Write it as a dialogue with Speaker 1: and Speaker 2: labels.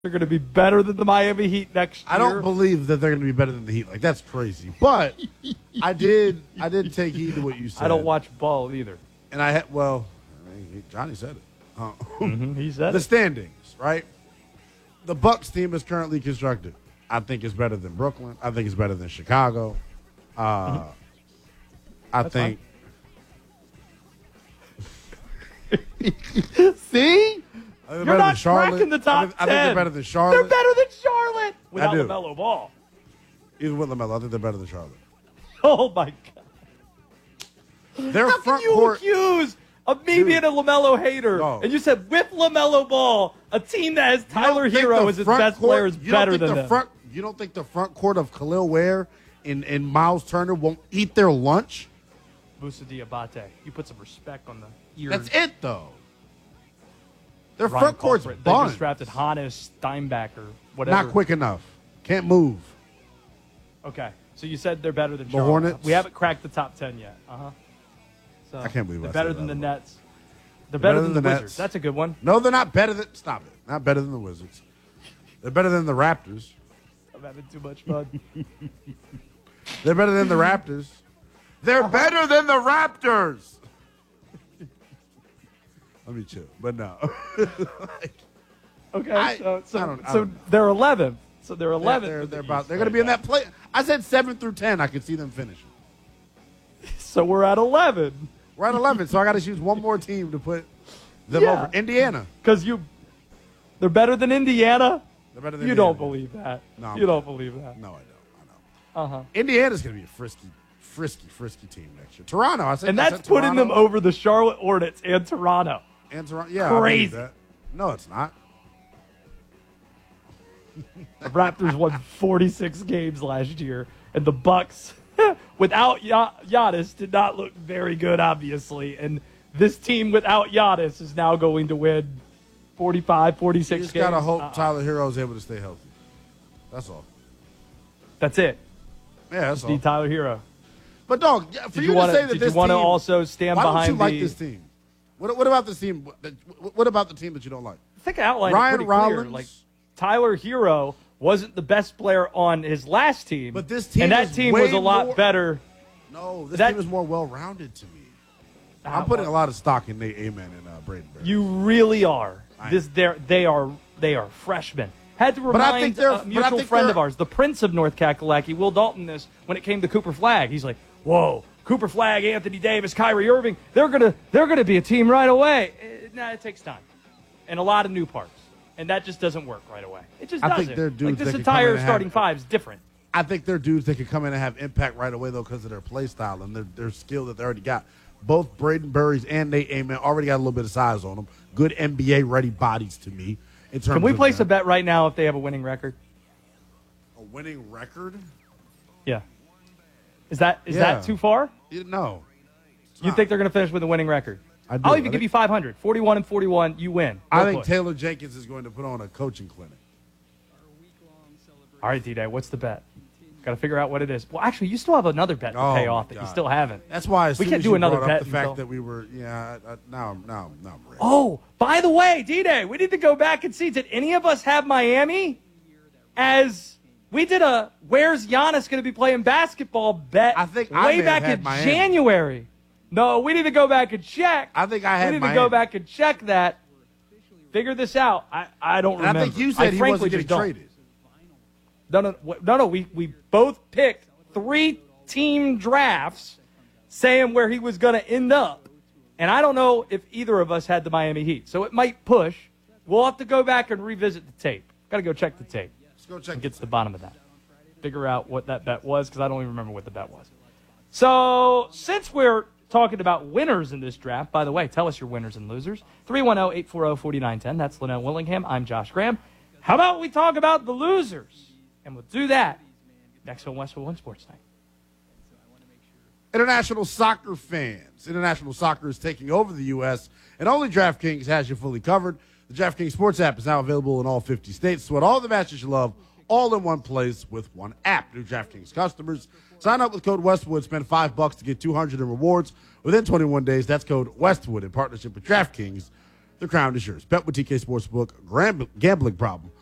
Speaker 1: They're going to be better than the Miami Heat next year.
Speaker 2: I don't believe that they're going to be better than the Heat. Like, that's crazy. But I did take heed to what you said.
Speaker 1: I don't watch ball either.
Speaker 2: And Johnny said it.
Speaker 1: He said
Speaker 2: the
Speaker 1: it.
Speaker 2: standings, right? The Bucks team is currently constructed. I think it's better than Brooklyn. I think it's better than Chicago. I think.
Speaker 1: See? You're not cracking the top 10.
Speaker 2: I think they're better than Charlotte.
Speaker 1: They're better than Charlotte without
Speaker 2: I do.
Speaker 1: LaMelo Ball.
Speaker 2: Even with LaMelo, I think they're better than Charlotte.
Speaker 1: Oh, my God.
Speaker 2: Their
Speaker 1: How
Speaker 2: front
Speaker 1: can you
Speaker 2: court,
Speaker 1: accuse of me being a LaMelo hater?
Speaker 2: No.
Speaker 1: And you said with LaMelo Ball, a team that has Tyler Hero as its best player is better than them.
Speaker 2: You don't think the front court of Khalil Ware and Miles Turner won't eat their lunch?
Speaker 1: Moussa Diabate. You put some respect on the ears.
Speaker 2: That's it, though. Their
Speaker 1: Ryan
Speaker 2: front court's
Speaker 1: Culprit. They
Speaker 2: bun.
Speaker 1: just drafted Hannes Steinbacher, whatever.
Speaker 2: Not quick enough. Can't move.
Speaker 1: Okay. So you said they're better than
Speaker 2: The
Speaker 1: Charlotte.
Speaker 2: Hornets?
Speaker 1: We haven't cracked the top 10 yet. So
Speaker 2: I can't believe
Speaker 1: they're
Speaker 2: I
Speaker 1: better
Speaker 2: said
Speaker 1: than
Speaker 2: that.
Speaker 1: the Nets. They're better than the
Speaker 2: Nets.
Speaker 1: Wizards. That's a good one.
Speaker 2: No, they're not better than. Stop it. Not better than the Wizards. They're better than the Raptors.
Speaker 1: I'm having too much fun.
Speaker 2: They're better than the Raptors. They're better than the Raptors. Let me chill. But no.
Speaker 1: Okay.
Speaker 2: I
Speaker 1: so
Speaker 2: don't-
Speaker 1: they're 11th. So they're 11th.
Speaker 2: They're going to be in that play. I said 7 through 10. I could see them finishing.
Speaker 1: So we're at 11.
Speaker 2: We're at 11, so I got to choose one more team to put them
Speaker 1: Yeah.
Speaker 2: over. Indiana.
Speaker 1: Because they're better than Indiana?
Speaker 2: They're better than
Speaker 1: You
Speaker 2: Indiana.
Speaker 1: don't believe that.
Speaker 2: No,
Speaker 1: You don't believe that.
Speaker 2: No, I don't.
Speaker 1: Uh-huh.
Speaker 2: Indiana's going to be a frisky team next year. Toronto, I said.
Speaker 1: And
Speaker 2: I
Speaker 1: that's
Speaker 2: said
Speaker 1: putting
Speaker 2: Toronto
Speaker 1: them over the Charlotte Hornets and Toronto.
Speaker 2: And Toronto. Yeah, I believe
Speaker 1: Crazy.
Speaker 2: that. No, it's not.
Speaker 1: The Raptors won 46 games last year, and the Bucks, without Giannis, did not look very good, obviously. And this team without Giannis is now going to win 45, 46
Speaker 2: You
Speaker 1: games.
Speaker 2: just got to hope Tyler Hero is able to stay healthy. That's all.
Speaker 1: That's it.
Speaker 2: Yeah, that's all.
Speaker 1: Need Tyler Hero.
Speaker 2: But, dog, for you to say that this team...
Speaker 1: Did you want to also stand
Speaker 2: why
Speaker 1: behind
Speaker 2: don't you like this team? What about this team? What about the team that you don't like?
Speaker 1: I think I outlined
Speaker 2: Ryan
Speaker 1: it pretty
Speaker 2: Rollins.
Speaker 1: clear. Like, Tyler Hero wasn't the best player on his last team.
Speaker 2: But this team
Speaker 1: and that
Speaker 2: is
Speaker 1: team
Speaker 2: way
Speaker 1: was a lot
Speaker 2: more-
Speaker 1: better.
Speaker 2: No, this team is more well-rounded to me. I'm putting a lot of stock in Nate Amen and Braden Berry.
Speaker 1: You really are. They are freshmen. Had to remind a mutual friend of ours, the Prince of North Kakalaki, Will Dalton, this when it came to Cooper Flagg. He's like, "Whoa, Cooper Flagg, Anthony Davis, Kyrie Irving. They're gonna be a team right away." It takes time and a lot of new parts, and that just doesn't work right away. It just doesn't.
Speaker 2: I think they're dudes
Speaker 1: like this
Speaker 2: that can come in
Speaker 1: entire
Speaker 2: and
Speaker 1: starting
Speaker 2: have-
Speaker 1: five is different.
Speaker 2: I think they're dudes that can come in and have impact right away, though, because of their play style and their skill that they already got. Both Braden Burries and Nate Amen already got a little bit of size on them. Good NBA-ready bodies to me.
Speaker 1: Can we place a bet right now if they have a winning record?
Speaker 2: A winning record?
Speaker 1: Yeah. Is that too far?
Speaker 2: No.
Speaker 1: You think they're going to finish with a winning record?
Speaker 2: I do.
Speaker 1: I'll even give you 500. 41-41, you win.
Speaker 2: I
Speaker 1: Go
Speaker 2: think
Speaker 1: push.
Speaker 2: Taylor Jenkins is going to put on a coaching clinic.
Speaker 1: All right, D-Day, what's the bet? Got to figure out what it is. Well, actually, you still have another bet to pay off that you still haven't.
Speaker 2: That's why as
Speaker 1: we
Speaker 2: soon
Speaker 1: can't
Speaker 2: as
Speaker 1: do
Speaker 2: you
Speaker 1: another
Speaker 2: brought
Speaker 1: bet
Speaker 2: up the fact
Speaker 1: until-
Speaker 2: that we were, now I'm ready.
Speaker 1: Oh, by the way, D-Day, we need to go back and see. Did any of us have Miami as we did a where's Giannis going to be playing basketball bet
Speaker 2: I think I
Speaker 1: way
Speaker 2: may have
Speaker 1: back
Speaker 2: had
Speaker 1: in
Speaker 2: Miami.
Speaker 1: January? No, we need to go back and check.
Speaker 2: I think I had
Speaker 1: We need
Speaker 2: Miami.
Speaker 1: to go back and check that. Figure this out. I don't
Speaker 2: And
Speaker 1: remember.
Speaker 2: I think you said he
Speaker 1: frankly
Speaker 2: wasn't getting
Speaker 1: just don't.
Speaker 2: traded.
Speaker 1: No. We both picked 3-team drafts saying where he was going to end up. And I don't know if either of us had the Miami Heat. So it might push. We'll have to go back and revisit the tape. Got to go check the tape.
Speaker 2: Let's go check.
Speaker 1: And get to the bottom of that. Figure out what that bet was because I don't even remember what the bet was. So since we're talking about winners in this draft, by the way, tell us your winners and losers. 310-840-4910. That's Lynette Willingham. I'm Josh Graham. How about we talk about the losers? And we'll do that next on Westwood One Sports Night.
Speaker 2: International soccer fans. International soccer is taking over the U.S., and only DraftKings has you fully covered. The DraftKings Sports app is now available in all 50 states. Sweat all the matches you love, all in one place with one app. New DraftKings customers, sign up with code Westwood, spend $5 to get $200 in rewards within 21 days. That's code Westwood in partnership with DraftKings. The crown is yours. Bet with TK Sportsbook. Gambling problem?